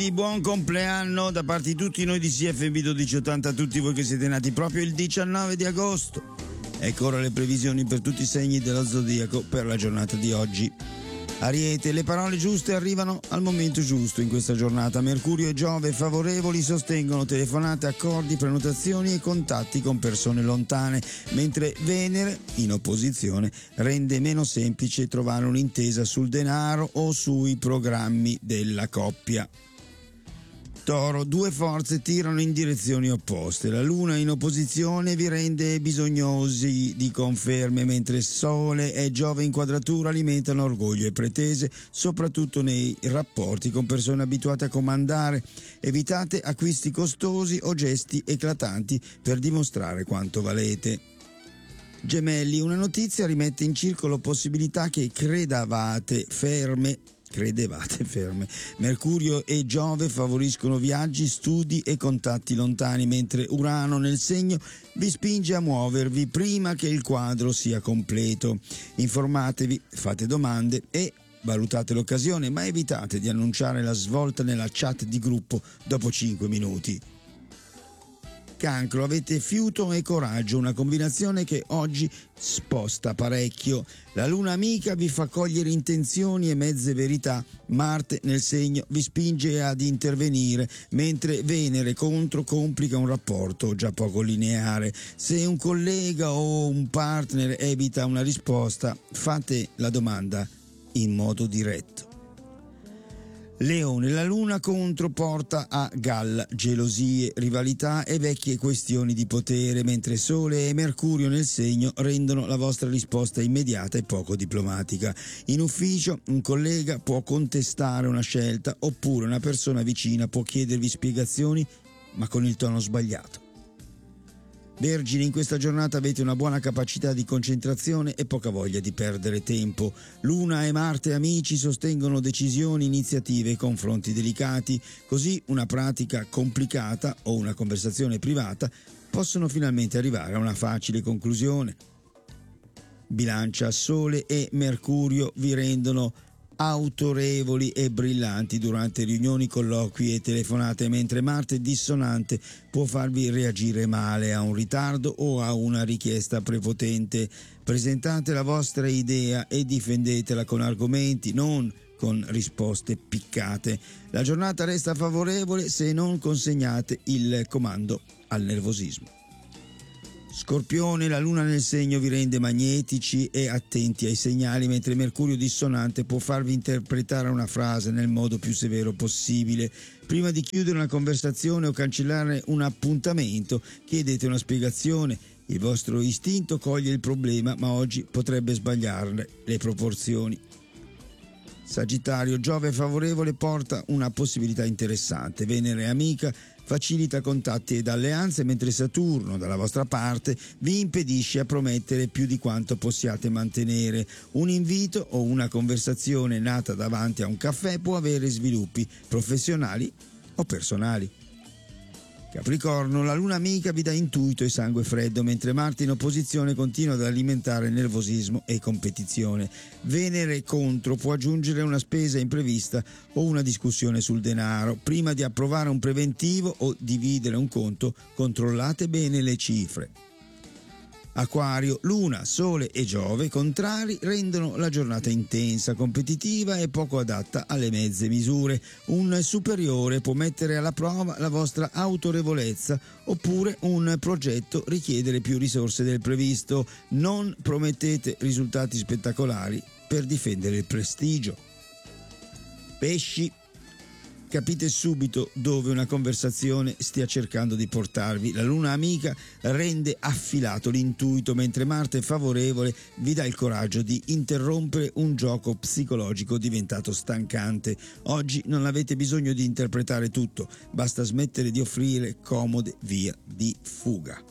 Buon compleanno da parte di tutti noi di CFB 1280 a tutti voi che siete nati proprio il 19 di agosto. Ecco ora le previsioni per tutti i segni dello zodiaco per la giornata di oggi. Ariete, le parole giuste arrivano al momento giusto in questa giornata. Mercurio e Giove favorevoli sostengono telefonate, accordi, prenotazioni e contatti con persone lontane, mentre Venere, in opposizione, rende meno semplice trovare un'intesa sul denaro o sui programmi della coppia. Toro, due forze tirano in direzioni opposte. La Luna in opposizione vi rende bisognosi di conferme, mentre Sole e Giove in quadratura alimentano orgoglio e pretese, soprattutto nei rapporti con persone abituate a comandare. Evitate acquisti costosi o gesti eclatanti per dimostrare quanto valete. Gemelli, una notizia rimette in circolo possibilità che credevate ferme. Mercurio e Giove favoriscono viaggi, studi e contatti lontani, mentre Urano nel segno vi spinge a muovervi prima che il quadro sia completo. Informatevi, fate domande e valutate l'occasione, ma evitate di annunciare la svolta nella chat di gruppo dopo 5 minuti. Cancro, avete fiuto e coraggio, una combinazione che oggi sposta parecchio. La luna amica vi fa cogliere intenzioni e mezze verità. Marte nel segno vi spinge ad intervenire, mentre Venere contro complica un rapporto già poco lineare. Se un collega o un partner evita una risposta, fate la domanda in modo diretto. Leone, la luna contro porta a galla gelosie, rivalità e vecchie questioni di potere, mentre Sole e Mercurio nel segno rendono la vostra risposta immediata e poco diplomatica. In ufficio un collega può contestare una scelta, oppure una persona vicina può chiedervi spiegazioni, ma con il tono sbagliato. Vergine, in questa giornata avete una buona capacità di concentrazione e poca voglia di perdere tempo. Luna e Marte amici sostengono decisioni, iniziative e confronti delicati, così una pratica complicata o una conversazione privata possono finalmente arrivare a una facile conclusione. Bilancia, Sole e Mercurio vi rendono autorevoli e brillanti durante riunioni, colloqui e telefonate, mentre Marte dissonante può farvi reagire male a un ritardo o a una richiesta prepotente. Presentate la vostra idea e difendetela con argomenti, non con risposte piccate. La giornata resta favorevole se non consegnate il comando al nervosismo. Scorpione, la luna nel segno vi rende magnetici e attenti ai segnali, mentre Mercurio dissonante può farvi interpretare una frase nel modo più severo possibile. Prima di chiudere una conversazione o cancellare un appuntamento, chiedete una spiegazione. Il vostro istinto coglie il problema, ma oggi potrebbe sbagliarne le proporzioni. Sagittario, Giove favorevole porta una possibilità interessante. Venere amica facilita contatti ed alleanze, mentre Saturno, dalla vostra parte, vi impedisce a promettere più di quanto possiate mantenere. Un invito o una conversazione nata davanti a un caffè può avere sviluppi professionali o personali. Capricorno, la luna amica vi dà intuito e sangue freddo, mentre Marte in opposizione continua ad alimentare nervosismo e competizione. Venere contro può aggiungere una spesa imprevista o una discussione sul denaro. Prima di approvare un preventivo o dividere un conto, controllate bene le cifre. Acquario, Luna, Sole e Giove contrari rendono la giornata intensa, competitiva e poco adatta alle mezze misure. Un superiore può mettere alla prova la vostra autorevolezza, oppure un progetto richiedere più risorse del previsto. Non promettete risultati spettacolari per difendere il prestigio. Pesci, capite subito dove una conversazione stia cercando di portarvi. La luna amica rende affilato l'intuito, mentre Marte favorevole vi dà il coraggio di interrompere un gioco psicologico diventato stancante. Oggi non avete bisogno di interpretare tutto, basta smettere di offrire comode vie di fuga.